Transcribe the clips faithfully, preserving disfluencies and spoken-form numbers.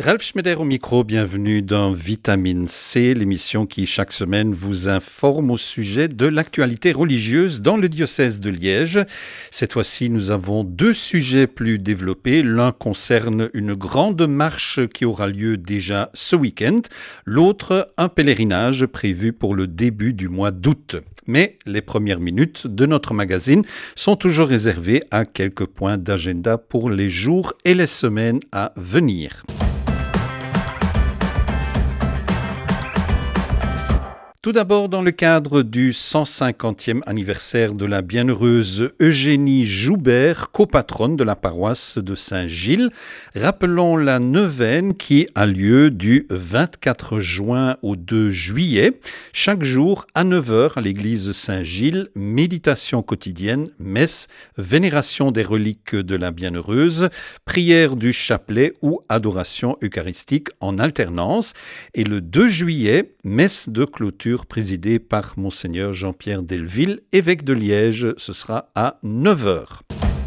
Ralph Schneider au micro, bienvenue dans Vitamine C, l'émission qui chaque semaine vous informe au sujet de l'actualité religieuse dans le diocèse de Liège. Cette fois-ci, nous avons deux sujets plus développés. L'un concerne une grande marche qui aura lieu déjà ce week-end, l'autre un pèlerinage prévu pour le début du mois d'août. Mais les premières minutes de notre magazine sont toujours réservées à quelques points d'agenda pour les jours et les semaines à venir. Tout d'abord, dans le cadre du cent cinquantième anniversaire de la bienheureuse Eugénie Joubert, copatronne de la paroisse de Saint-Gilles, rappelons la neuvaine qui a lieu du vingt-quatre juin au deux juillet. Chaque jour, à neuf heures, à l'église Saint-Gilles, méditation quotidienne, messe, vénération des reliques de la bienheureuse, prière du chapelet ou adoration eucharistique en alternance. Et le deux juillet, messe de clôture présidé par Monseigneur Jean-Pierre Delville, évêque de Liège. Ce sera à neuf heures.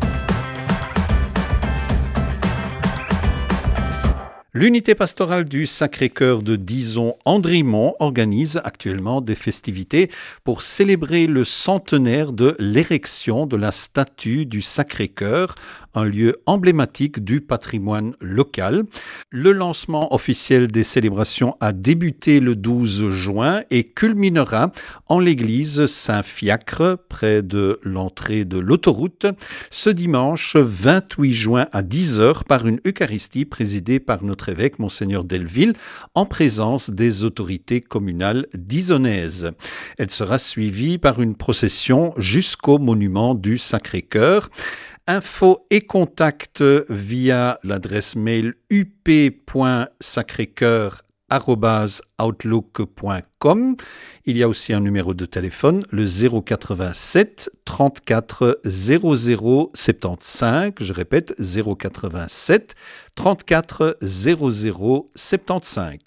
L'unité pastorale du Sacré-Cœur de Dizon-Andrimont organise actuellement des festivités pour célébrer le centenaire de l'érection de la statue du Sacré-Cœur, un lieu emblématique du patrimoine local. Le lancement officiel des célébrations a débuté le douze juin et culminera en l'église Saint-Fiacre, près de l'entrée de l'autoroute, ce dimanche vingt-huit juin à dix heures par une Eucharistie présidée par notre évêque Monseigneur Delville en présence des autorités communales disonnaises. Elle sera suivie par une procession jusqu'au monument du Sacré-Cœur. Infos et contacts via l'adresse mail u p point sacrécoeur arobase outlook point com. Il y a aussi un numéro de téléphone, le zéro quatre-vingt-sept trente-quatre zéro zéro soixante-quinze. Je répète, zéro quatre-vingt-sept trente-quatre zéro zéro soixante-quinze.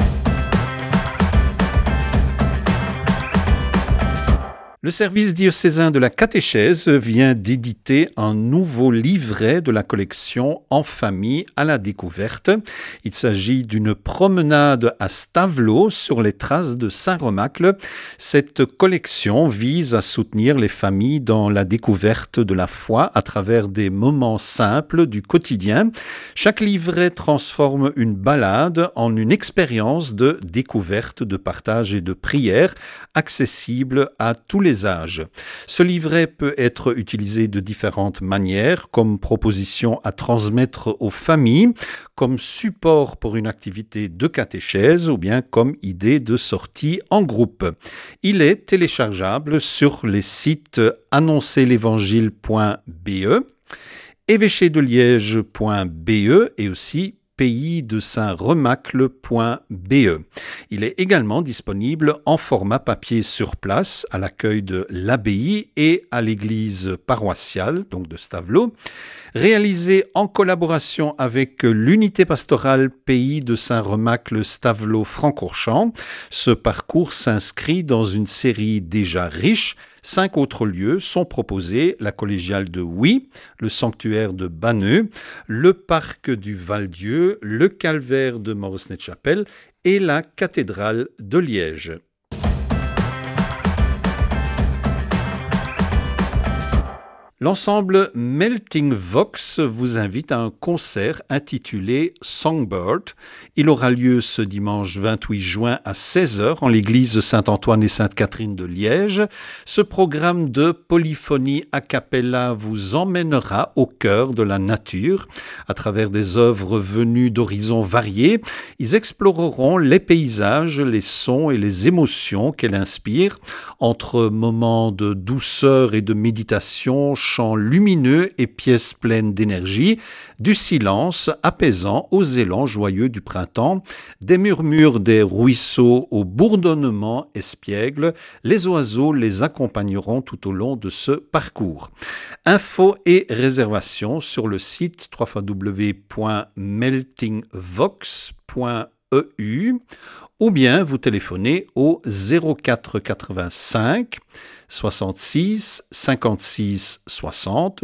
Le service diocésain de la catéchèse vient d'éditer un nouveau livret de la collection En famille à la découverte. Il s'agit d'une promenade à Stavelot sur les traces de Saint-Remacle. Cette collection vise à soutenir les familles dans la découverte de la foi à travers des moments simples du quotidien. Chaque livret transforme une balade en une expérience de découverte, de partage et de prière accessible à tous les âges. Ce livret peut être utilisé de différentes manières, comme proposition à transmettre aux familles, comme support pour une activité de catéchèse ou bien comme idée de sortie en groupe. Il est téléchargeable sur les sites annoncer l'évangile point b e, évêché de liège point b e et aussi pays de saint remacle point b e. Il est également disponible en format papier sur place à l'accueil de l'abbaye et à l'église paroissiale, donc de Stavelot. Réalisé en collaboration avec l'unité pastorale Pays de Saint-Remacle Stavelot Francorchamps, ce parcours s'inscrit dans une série déjà riche. Cinq autres lieux sont proposés, la collégiale de Huy, le sanctuaire de Banneux, le parc du Val-Dieu, le calvaire de Moresnet-Chapelle et la cathédrale de Liège. L'ensemble Melting Vox vous invite à un concert intitulé Songbird. Il aura lieu ce dimanche vingt-huit juin à seize heures en l'église Saint-Antoine et Sainte-Catherine de Liège. Ce programme de polyphonie a cappella vous emmènera au cœur de la nature. À travers des œuvres venues d'horizons variés, ils exploreront les paysages, les sons et les émotions qu'elle inspire. Entre moments de douceur et de méditation, chants lumineux et pièces pleines d'énergie, du silence apaisant aux élans joyeux du printemps, des murmures des ruisseaux au bourdonnement espiègle, les oiseaux les accompagneront tout au long de ce parcours. Infos et réservations sur le site w w w point melting vox point e u ou bien vous téléphonez au zéro quatre quatre-vingt-cinq soixante-six cinquante-six soixante.